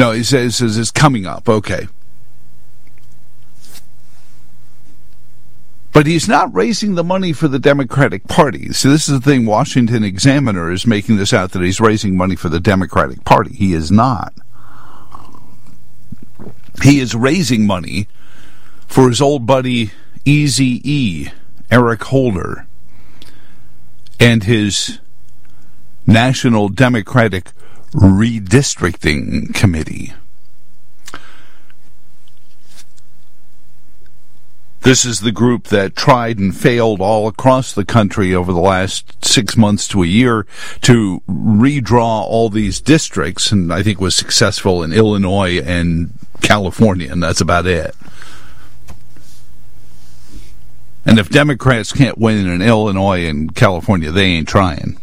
No, he says it's coming up. Okay. But he's not raising the money for the Democratic Party. So this is the thing. Washington Examiner is making this out that he's raising money for the Democratic Party. He is not. He is raising money for his old buddy Eazy-E, Eric Holder, and his National Democratic Redistricting Committee. This is the group that tried and failed all across the country over the last 6 months to a year to redraw all these districts, and I think was successful in Illinois and California, and that's about it. And if Democrats can't win in Illinois and California, they ain't trying.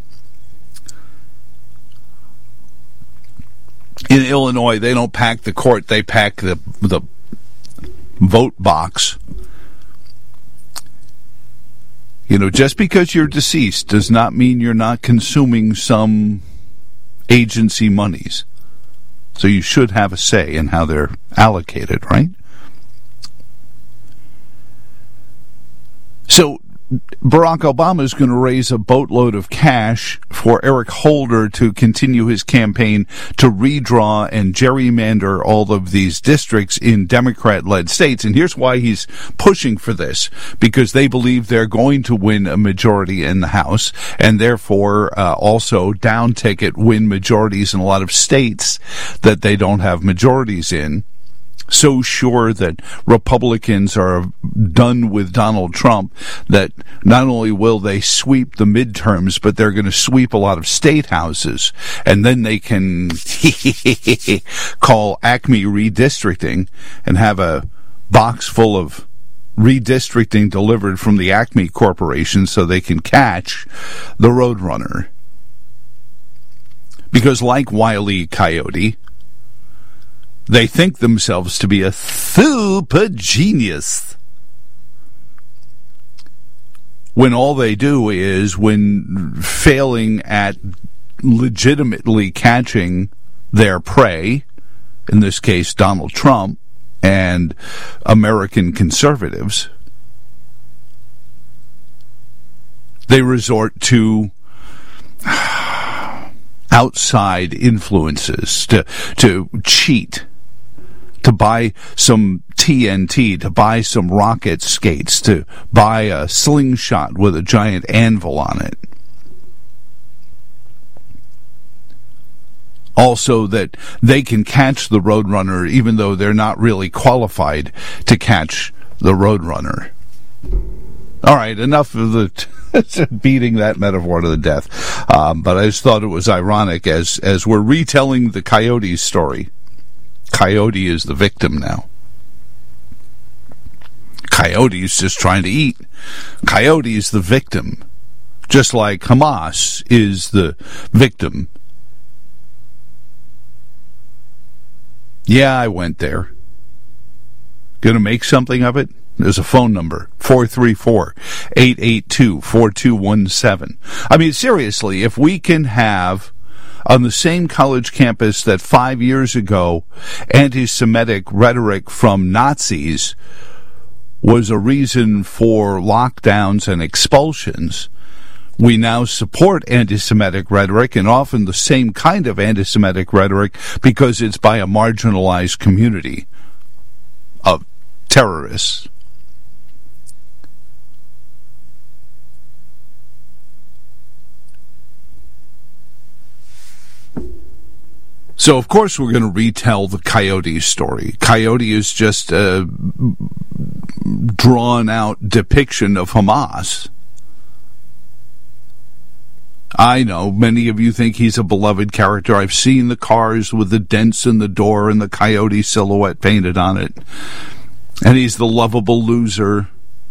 In Illinois, they don't pack the court, they pack the vote box. You know, just because you're deceased does not mean you're not consuming some agency monies. So you should have a say in how they're allocated, right? So Barack Obama is going to raise a boatload of cash for Eric Holder to continue his campaign to redraw and gerrymander all of these districts in Democrat-led states. And here's why he's pushing for this, because they believe they're going to win a majority in the House and therefore also down ticket win majorities in a lot of states that they don't have majorities in. So sure that Republicans are done with Donald Trump that not only will they sweep the midterms, but they're going to sweep a lot of state houses. And then they can call Acme Redistricting and have a box full of redistricting delivered from the Acme Corporation so they can catch the Roadrunner. Because like Wile E. Coyote, they think themselves to be a super genius when all they do is, when failing at legitimately catching their prey, in this case Donald Trump and American conservatives, they resort to outside influences to cheat, to buy some TNT, to buy some rocket skates, to buy a slingshot with a giant anvil on it. Also that they can catch the Roadrunner even though they're not really qualified to catch the Roadrunner. All right, enough of the beating that metaphor to the death. But I just thought it was ironic as we're retelling the Coyote's story. Coyote is the victim now. Coyote is just trying to eat. Coyote is the victim, just like Hamas is the victim. Yeah, I went there. Gonna make something of it? There's a phone number, 434-882-4217. I mean, seriously, if we can have on the same college campus that 5 years ago anti-Semitic rhetoric from Nazis was a reason for lockdowns and expulsions, we now support anti-Semitic rhetoric, and often the same kind of anti-Semitic rhetoric, because it's by a marginalized community of terrorists. So, of course, we're going to retell the Coyote story. Coyote is just a drawn-out depiction of Hamas. I know, many of you think he's a beloved character. I've seen the cars with the dents in the door and the Coyote silhouette painted on it. And he's the lovable loser.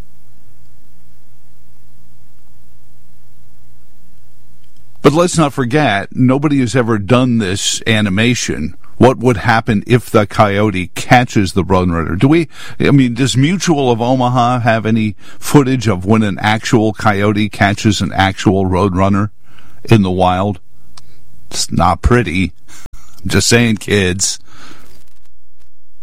But let's not forget, nobody has ever done this animation. What would happen if the Coyote catches the Roadrunner? Does Mutual of Omaha have any footage of when an actual coyote catches an actual Roadrunner in the wild? It's not pretty. I'm just saying, kids.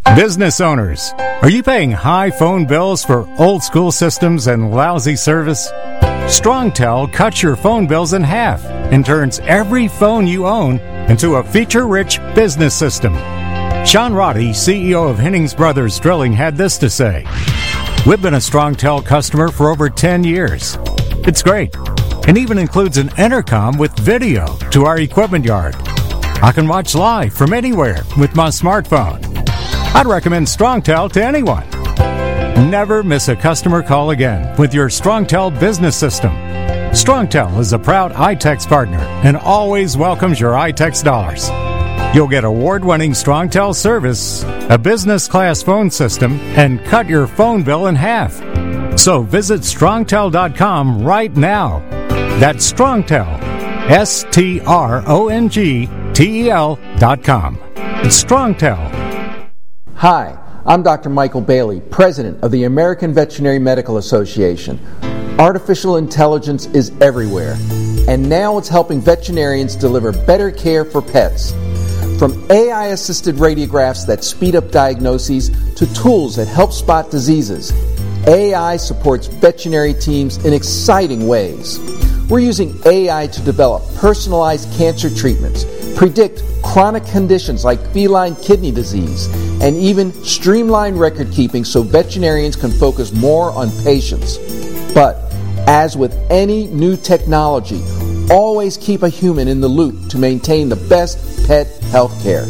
Business owners, are you paying high phone bills for old school systems and lousy service? StrongTel cuts your phone bills in half and turns every phone you own into a feature-rich business system. Sean Roddy, CEO of Hennings Brothers Drilling, had this to say: "We've been a StrongTel customer for over 10 years. It's great, and even includes an intercom with video to our equipment yard. I can watch live from anywhere with my smartphone. I'd recommend StrongTel to anyone. Never miss a customer call again with your StrongTel business system. StrongTel is a proud iTex partner and always welcomes your iTex dollars. You'll get award-winning StrongTel service, a business-class phone system, and cut your phone bill in half. So visit StrongTel.com right now. That's StrongTel, StrongTel.com. It's StrongTel. Hi, I'm Dr. Michael Bailey, President of the American Veterinary Medical Association. Artificial intelligence is everywhere, and now it's helping veterinarians deliver better care for pets. From AI-assisted radiographs that speed up diagnoses to tools that help spot diseases, AI supports veterinary teams in exciting ways. We're using AI to develop personalized cancer treatments, predict chronic conditions like feline kidney disease, and even streamline record keeping so veterinarians can focus more on patients. But as with any new technology, always keep a human in the loop to maintain the best pet health care.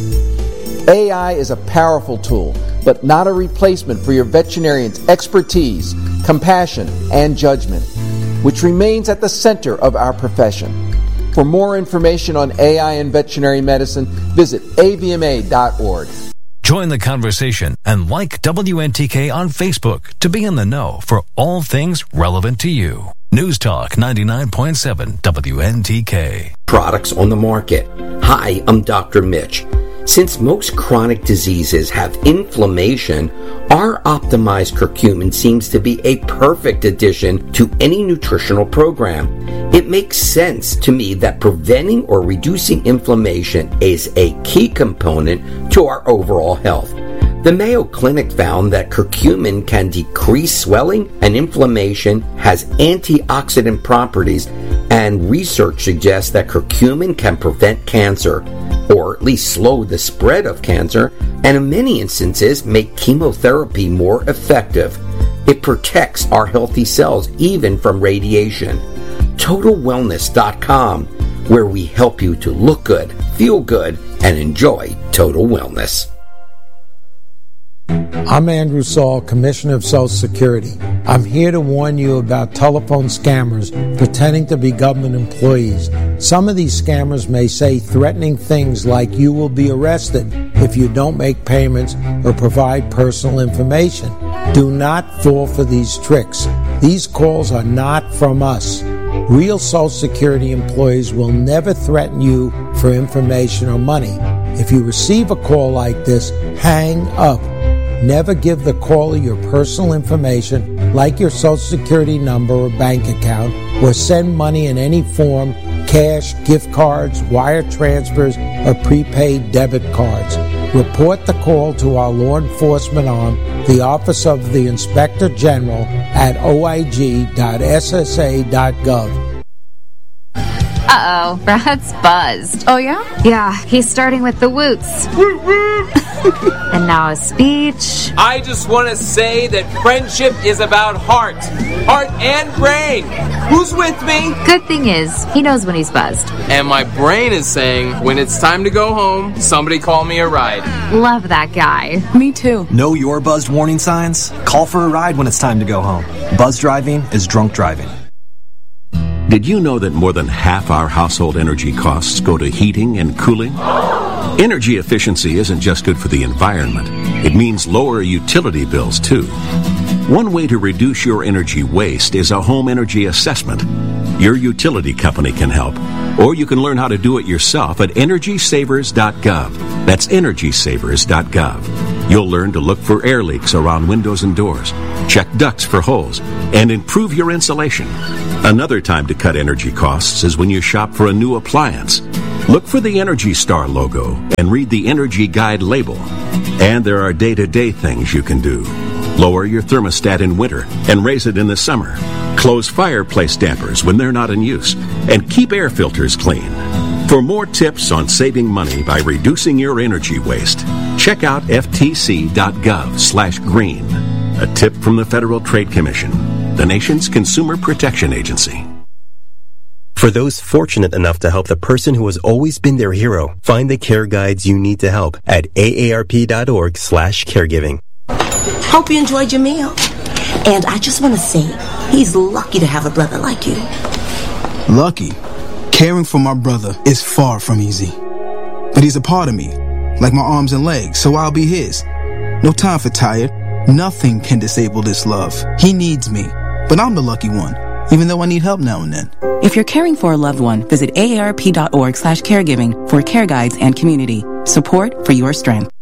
AI is a powerful tool, but not a replacement for your veterinarian's expertise, compassion, and judgment, which remains at the center of our profession. For more information on AI and veterinary medicine, visit avma.org. Join the conversation and like WNTK on Facebook to be in the know for all things relevant to you. News Talk 99.7 WNTK. Products on the market. Hi, I'm Dr. Mitch. Since most chronic diseases have inflammation, our optimized curcumin seems to be a perfect addition to any nutritional program. It makes sense to me that preventing or reducing inflammation is a key component to our overall health. The Mayo Clinic found that curcumin can decrease swelling and inflammation, has antioxidant properties, and research suggests that curcumin can prevent cancer, or at least slow the spread of cancer, and in many instances make chemotherapy more effective. It protects our healthy cells even from radiation. TotalWellness.com, where we help you to look good, feel good, and enjoy total wellness. I'm Andrew Saul, Commissioner of Social Security. I'm here to warn you about telephone scammers pretending to be government employees. Some of these scammers may say threatening things like you will be arrested if you don't make payments or provide personal information. Do not fall for these tricks. These calls are not from us. Real Social Security employees will never threaten you for information or money. If you receive a call like this, hang up. Never give the caller your personal information, like your Social Security number or bank account, or send money in any form, cash, gift cards, wire transfers, or prepaid debit cards. Report the call to our law enforcement arm, the Office of the Inspector General, at oig.ssa.gov. Uh-oh, Brad's buzzed. Oh, yeah? Yeah, he's starting with the woots. And now a speech. I just want to say that friendship is about heart and brain. Who's with me? Good thing is, he knows when he's buzzed. And my brain is saying, when it's time to go home, somebody call me a ride. Love that guy. Me too. Know your buzzed warning signs? Call for a ride when it's time to go home. Buzz driving is drunk driving. Did you know that more than half our household energy costs go to heating and cooling? Energy efficiency isn't just good for the environment. It means lower utility bills, too. One way to reduce your energy waste is a home energy assessment. Your utility company can help, or you can learn how to do it yourself at EnergySavers.gov. That's EnergySavers.gov. You'll learn to look for air leaks around windows and doors, check ducts for holes, and improve your insulation. Another time to cut energy costs is when you shop for a new appliance. Look for the Energy Star logo and read the Energy Guide label. And there are day-to-day things you can do. Lower your thermostat in winter and raise it in the summer. Close fireplace dampers when they're not in use. And keep air filters clean. For more tips on saving money by reducing your energy waste, check out ftc.gov/green. A tip from the Federal Trade Commission, the nation's consumer protection agency. For those fortunate enough to help the person who has always been their hero, find the care guides you need to help at aarp.org/caregiving. Hope you enjoyed your meal. And I just want to say, he's lucky to have a brother like you. Lucky? Caring for my brother is far from easy. But he's a part of me, like my arms and legs, so I'll be his. No time for tired. Nothing can disable this love. He needs me, but I'm the lucky one, even though I need help now and then. If you're caring for a loved one, visit aarp.org/caregiving for care guides and community. Support for your strength.